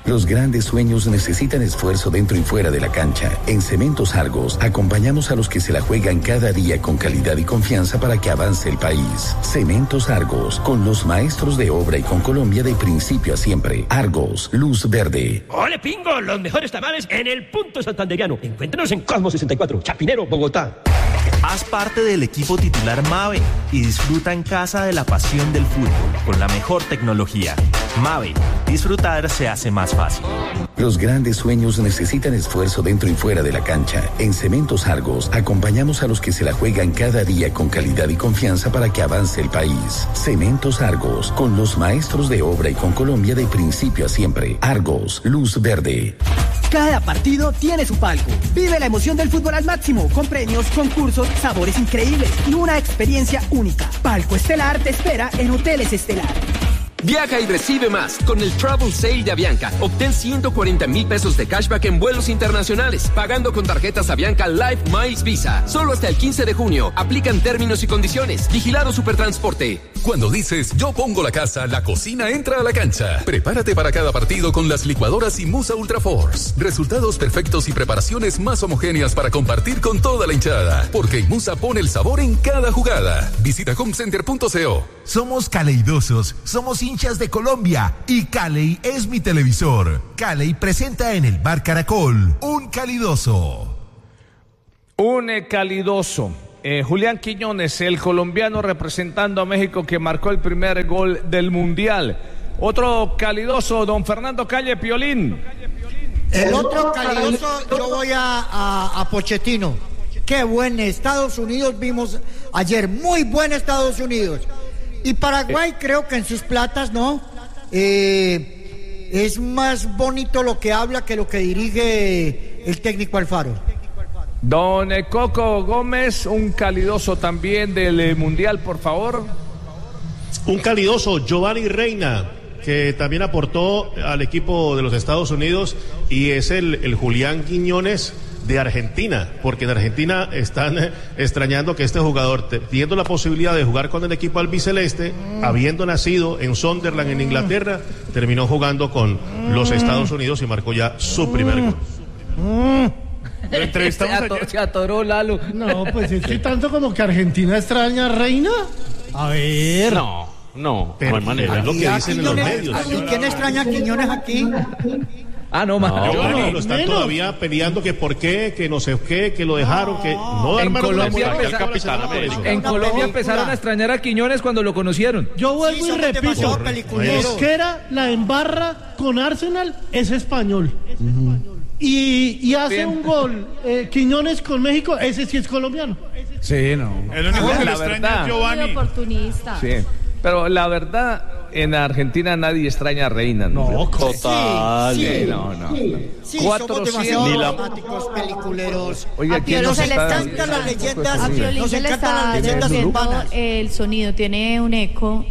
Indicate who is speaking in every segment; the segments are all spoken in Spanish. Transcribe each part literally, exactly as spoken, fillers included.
Speaker 1: Los grandes sueños necesitan esfuerzo dentro y fuera de la cancha. En Cementos Argos, acompañamos a los que se la juegan cada día con calidad y confianza para que avance el país. Cementos Argos, con los maestros de obra y con Colombia de principio a siempre. Argos, luz verde.
Speaker 2: ¡Ole, pingo! Los mejores tamales en el punto santanderiano. Encuéntranos en Cosmo sesenta y cuatro, Chapinero, Bogotá.
Speaker 3: Haz parte del equipo titular Mave y disfruta en casa de la pasión del fútbol con la mejor tecnología. Mave, disfrutar se hace más fácil.
Speaker 1: Los grandes sueños necesitan esfuerzo dentro y fuera de la cancha. En Cementos Argos, acompañamos a los que se la juegan cada día con calidad y confianza para que avance el país. Cementos Argos, con los maestros de obra y con Colombia de principio a siempre. Argos, luz verde.
Speaker 4: Cada partido tiene su palco. Vive la emoción del fútbol al máximo, con premios, concursos, sabores increíbles y una experiencia única. Palco Estelar te espera en Hoteles Estelar.
Speaker 5: Viaja y recibe más con el Travel Sale de Avianca. Obtén ciento cuarenta mil pesos de cashback en vuelos internacionales, pagando con tarjetas Avianca Life Miles Visa. Solo hasta el quince de junio. Aplican términos y condiciones. Vigilado Supertransporte.
Speaker 6: Cuando dices yo pongo la casa, la cocina entra a la cancha. Prepárate para cada partido con las licuadoras Imusa Ultra Force. Resultados perfectos y preparaciones más homogéneas para compartir con toda la hinchada. Porque Imusa pone el sabor en cada jugada. Visita homecenter punto co.
Speaker 7: Somos caleidosos, somos hinchas de Colombia y Caley es mi televisor. Caley presenta en el Bar Caracol un calidoso.
Speaker 8: Un eh, calidoso. Eh, Julián Quiñones, el colombiano representando a México que marcó el primer gol del Mundial. Otro calidoso, don Fernando Calle Piolín.
Speaker 9: El otro calidoso, yo voy a, a, a Pochettino. Qué buen Estados Unidos vimos ayer, muy buen Estados Unidos. Y Paraguay, creo que en sus platas, ¿no? Eh, es más bonito lo que habla que lo que dirige el técnico Alfaro.
Speaker 8: Don Coco Gómez, un calidoso también del eh, Mundial, por favor.
Speaker 10: Un calidoso, Giovanni Reina, que también aportó al equipo de los Estados Unidos, y es el, el Julián Quiñones de Argentina, porque en Argentina están eh, extrañando que este jugador, teniendo la posibilidad de jugar con el equipo albiceleste, mm. habiendo nacido en Sunderland en Inglaterra, terminó jugando con mm. los Estados Unidos y marcó ya su mm. primer gol.
Speaker 11: Mm. Lo entrevistamos
Speaker 12: se, ator,
Speaker 11: ayer.
Speaker 12: se atoró Lalo.
Speaker 11: No, pues es que tanto como que Argentina extraña a Reina. A ver.
Speaker 13: No, no,
Speaker 10: pero
Speaker 13: no hay manera.
Speaker 10: Es lo que dicen en los medios.
Speaker 9: ¿Y quién extraña a Quiñones aquí?
Speaker 12: Ah, no, más.
Speaker 10: No,
Speaker 12: No,
Speaker 10: no, lo están menos. Todavía peleando que por qué, que no sé qué, que lo dejaron, que no
Speaker 12: en Colombia,
Speaker 10: una
Speaker 12: empezar,
Speaker 10: capitán,
Speaker 12: en Colombia empezaron a extrañar a Quiñones cuando lo conocieron.
Speaker 11: Yo vuelvo
Speaker 9: Sí,
Speaker 11: y repito,
Speaker 9: Mosquera
Speaker 11: la embarra con Arsenal es español. Uh-huh. Y, y hace
Speaker 12: Bien.
Speaker 11: un gol eh, Quiñones con México, ese sí es colombiano.
Speaker 8: Sí, no.
Speaker 14: El único
Speaker 8: Ah,
Speaker 14: que
Speaker 8: la
Speaker 14: lo extraña
Speaker 8: verdad.
Speaker 14: es Giovanni.
Speaker 15: Muy oportunista.
Speaker 8: Sí, pero la verdad, en Argentina nadie extraña a Reina. No,
Speaker 11: No,
Speaker 13: total.
Speaker 9: Sí, sí,
Speaker 8: no, no.
Speaker 9: Sí,
Speaker 8: cuatrocientos
Speaker 9: somos demasiado
Speaker 13: Ni la-
Speaker 9: dramáticos, peliculeros.
Speaker 8: Oiga,
Speaker 15: A
Speaker 8: ¿quién
Speaker 15: Piolín
Speaker 8: nos
Speaker 15: se le
Speaker 8: está-
Speaker 9: Nos encantan las leyendas,
Speaker 15: A Piolín
Speaker 9: nos
Speaker 15: se le
Speaker 9: encantan
Speaker 15: está
Speaker 9: las leyendas
Speaker 15: devolviendo
Speaker 9: urbanas.
Speaker 15: el sonido, tiene un eco.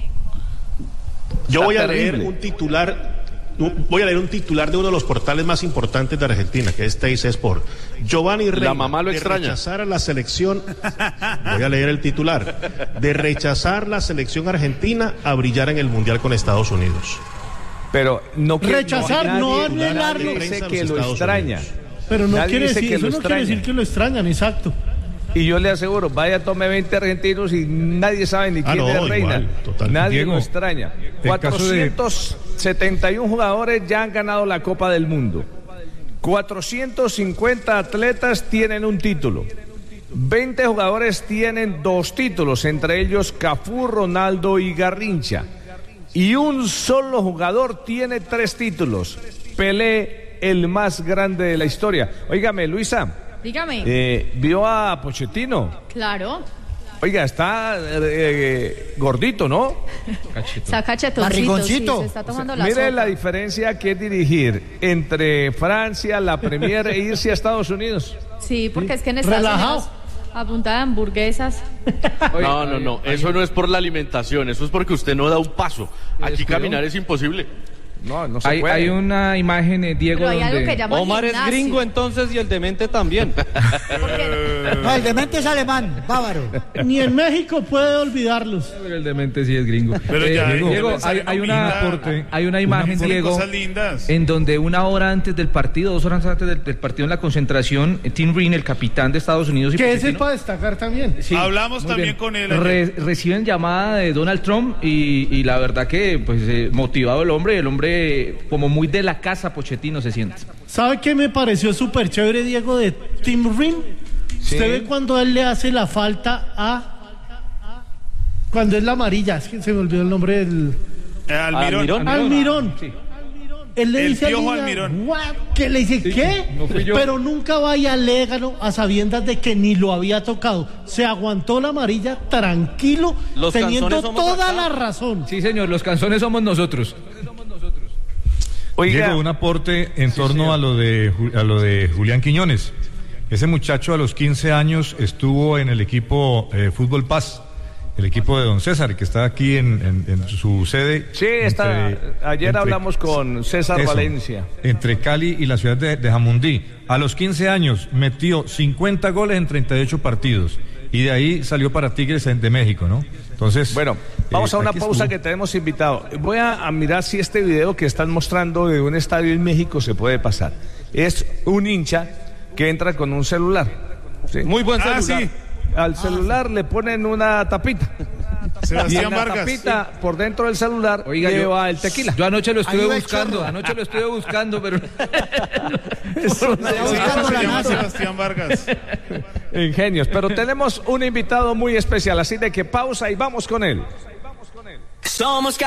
Speaker 10: Yo
Speaker 8: Está
Speaker 10: voy a
Speaker 8: terrible.
Speaker 10: leer un titular, voy a leer un titular de uno de los portales más importantes de Argentina, que es Teis Sport. Giovanni Reina,
Speaker 13: La mamá lo
Speaker 10: de
Speaker 13: extraña.
Speaker 10: rechazar a la selección, voy a leer el titular, de rechazar la selección argentina a brillar en el Mundial con Estados Unidos.
Speaker 8: Pero no quiere
Speaker 11: Rechazar, no
Speaker 8: nadie-
Speaker 11: anularlo.
Speaker 8: nadie dice
Speaker 10: Prensa de
Speaker 8: que
Speaker 10: los
Speaker 8: lo
Speaker 10: Estados
Speaker 8: extraña.
Speaker 10: Unidos.
Speaker 11: Pero no
Speaker 8: Nadie
Speaker 11: quiere
Speaker 8: dice
Speaker 11: decir,
Speaker 8: que
Speaker 11: eso
Speaker 8: lo
Speaker 11: no quiere
Speaker 8: extraña.
Speaker 11: decir que lo extrañan, exacto.
Speaker 8: Y yo le aseguro, vaya, tome veinte argentinos y nadie sabe ni
Speaker 10: Ah,
Speaker 8: quién
Speaker 10: no,
Speaker 8: es
Speaker 10: igual,
Speaker 8: Reina.
Speaker 10: total.
Speaker 8: Nadie
Speaker 14: Diego,
Speaker 8: lo extraña.
Speaker 14: el caso de-
Speaker 8: cuatrocientos setenta y uno jugadores ya han ganado la Copa del Mundo. cuatrocientos cincuenta atletas tienen un título. veinte jugadores tienen dos títulos, entre ellos Cafú, Ronaldo y Garrincha. Y un solo jugador tiene tres títulos. Pelé, el más grande de la historia. Óigame, Luisa.
Speaker 15: Dígame.
Speaker 8: Eh, ¿Vio a Pochettino?
Speaker 15: Claro.
Speaker 8: Oiga, está eh, gordito, ¿no?
Speaker 15: Está cachetoncito.
Speaker 9: Barrigoncito.
Speaker 15: Sí, se está tomando la
Speaker 8: Mire
Speaker 15: sopa.
Speaker 8: la diferencia que es dirigir entre Francia, la Premier e irse a Estados Unidos.
Speaker 15: Sí, porque es que en Estados
Speaker 11: Relajado.
Speaker 15: Unidos a punta de hamburguesas.
Speaker 13: No, no, no, eso no es por la alimentación, eso es porque usted no da un paso. Aquí caminar es imposible.
Speaker 8: No, no se
Speaker 12: hay,
Speaker 8: puede.
Speaker 12: hay una imagen, eh, Diego,
Speaker 15: Pero hay algo
Speaker 12: donde...
Speaker 15: que llama
Speaker 13: Omar es
Speaker 15: gimnasio.
Speaker 13: gringo entonces y el demente también.
Speaker 9: No, el demente es alemán, bávaro.
Speaker 11: Ni en México puede olvidarlos.
Speaker 12: Pero el demente sí es gringo.
Speaker 14: Pero
Speaker 12: Eh,
Speaker 14: ya,
Speaker 12: Diego,
Speaker 14: Diego,
Speaker 12: hay, hay una,
Speaker 14: aporte,
Speaker 12: hay una imagen,
Speaker 14: una-
Speaker 12: Diego,
Speaker 14: cosas lindas.
Speaker 12: en donde una hora antes del partido, dos horas antes del, del partido en la concentración, eh, Tim Reen, el capitán de Estados Unidos y
Speaker 11: Que ese es
Speaker 12: Pochettino,
Speaker 11: para destacar también.
Speaker 12: sí,
Speaker 14: Hablamos
Speaker 12: muy
Speaker 14: también
Speaker 12: bien,
Speaker 14: con él ayer.
Speaker 12: re- reciben llamada de Donald Trump y, y la verdad que pues eh, motivado el hombre, el hombre como muy de la casa Pochettino se siente.
Speaker 11: ¿Sabe qué me pareció súper chévere, Diego, de Tim Ring?
Speaker 8: Sí.
Speaker 11: Usted ve cuando él le hace la falta a... Cuando es la amarilla, es que se me olvidó el nombre del...
Speaker 14: Eh, Almirón.
Speaker 13: Almirón.
Speaker 11: Almirón.
Speaker 12: Sí.
Speaker 11: Él le
Speaker 14: El
Speaker 11: dice al
Speaker 14: Piojo
Speaker 11: niño,
Speaker 14: Almirón.
Speaker 11: "What?", que le dice, ¿qué?
Speaker 12: no fui yo.
Speaker 11: Pero nunca vaya légano a sabiendas de que ni lo había tocado. Se aguantó la amarilla tranquilo,
Speaker 13: Los
Speaker 11: teniendo
Speaker 13: canzones somos
Speaker 11: toda
Speaker 13: acá.
Speaker 11: la razón.
Speaker 12: Sí, señor, los canzones somos nosotros.
Speaker 8: Oiga,
Speaker 16: Diego, un aporte en torno a lo de Ju- a lo de Julián Quiñones. Ese muchacho a los quince años estuvo en el equipo eh, Fútbol Paz, el equipo de don César, que está aquí en, en- en su sede.
Speaker 8: sí, está,
Speaker 16: entre-
Speaker 8: ayer
Speaker 16: entre-
Speaker 8: hablamos con César
Speaker 16: eso,
Speaker 8: Valencia.
Speaker 16: entre Cali y la ciudad de, de Jamundí. A los quince años metió cincuenta goles en treinta y ocho partidos. Y de ahí salió para Tigres de México, ¿no? Entonces,
Speaker 8: Bueno, vamos
Speaker 16: eh,
Speaker 8: a una
Speaker 16: aquí
Speaker 8: pausa
Speaker 16: estuvo.
Speaker 8: que tenemos invitado. Voy a, a mirar si este video que están mostrando de un estadio en México se puede pasar. Es un hincha que entra con un celular. Sí.
Speaker 13: Muy buen
Speaker 8: Ah,
Speaker 13: celular.
Speaker 8: sí. Al celular le ponen una tapita. Y
Speaker 14: Sebastián
Speaker 8: en la
Speaker 14: Vargas.
Speaker 8: tapita, por dentro del celular,
Speaker 12: Oiga, yo-
Speaker 8: lleva el tequila.
Speaker 12: Yo anoche lo estuve
Speaker 9: Ahí va el
Speaker 12: buscando,
Speaker 9: chorro.
Speaker 12: anoche lo estuve buscando, pero...
Speaker 14: El señor
Speaker 9: buscando
Speaker 14: se
Speaker 9: la
Speaker 14: llama
Speaker 9: NASA.
Speaker 14: Sebastián Vargas.
Speaker 8: Ingenios. Pero tenemos un invitado muy especial, así de que pausa y vamos con él.
Speaker 17: Somos